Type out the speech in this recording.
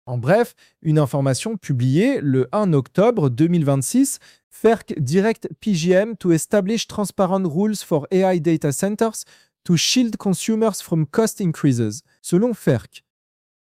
En bref, une information publiée le 1 octobre 2026, FERC direct PJM to establish transparent rules for AI data centers to shield consumers from cost increases. Selon FERC,